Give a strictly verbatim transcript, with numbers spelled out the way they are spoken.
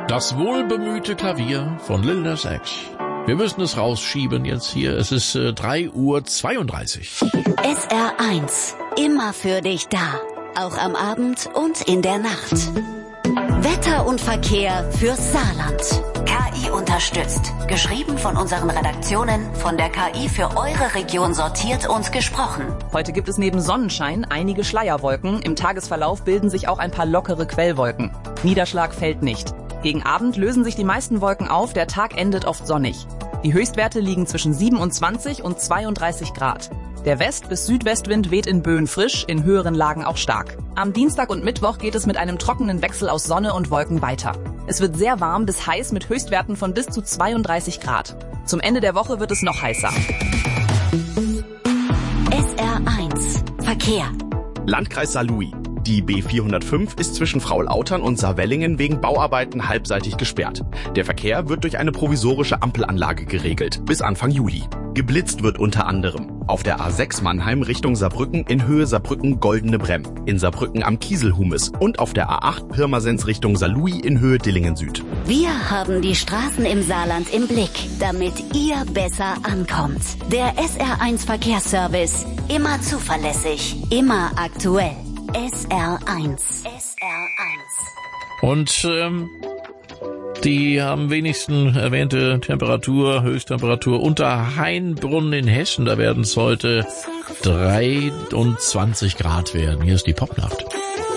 Das wohlbemühte Klavier von Lil Nas X. Wir müssen es rausschieben jetzt hier. Es ist äh, drei Uhr zweiunddreißig. S R eins. Immer für dich da. Auch am Abend und in der Nacht. Wetter und Verkehr fürs Saarland. K I unterstützt. Geschrieben von unseren Redaktionen, von der K I für eure Region sortiert und gesprochen. Heute gibt es neben Sonnenschein einige Schleierwolken. Im Tagesverlauf bilden sich auch ein paar lockere Quellwolken. Niederschlag fällt nicht. Gegen Abend lösen sich die meisten Wolken auf, der Tag endet oft sonnig. Die Höchstwerte liegen zwischen siebenundzwanzig und zweiunddreißig Grad. Der West- bis Südwestwind weht in Böen frisch, in höheren Lagen auch stark. Am Dienstag und Mittwoch geht es mit einem trockenen Wechsel aus Sonne und Wolken weiter. Es wird sehr warm bis heiß mit Höchstwerten von bis zu zweiunddreißig Grad. Zum Ende der Woche wird es noch heißer. S R eins. Verkehr. Landkreis Saarlouis. Die B vierhundertfünf ist zwischen Fraulautern und Saarwellingen wegen Bauarbeiten halbseitig gesperrt. Der Verkehr wird durch eine provisorische Ampelanlage geregelt, bis Anfang Juli. Geblitzt wird unter anderem auf der A sechs Mannheim Richtung Saarbrücken in Höhe Saarbrücken-Goldene Bremm, in Saarbrücken am Kieselhumis und auf der A acht Pirmasens Richtung Saarlouis in Höhe Dillingen Süd. Wir haben die Straßen im Saarland im Blick, damit ihr besser ankommt. Der S R eins Verkehrsservice. Immer zuverlässig, immer aktuell. S R eins. S R eins. Und ähm, die am wenigsten erwähnte Temperatur, Höchsttemperatur unter Hainbrunn in Hessen. Da werden es heute dreiundzwanzig Grad werden. Hier ist die Popnacht.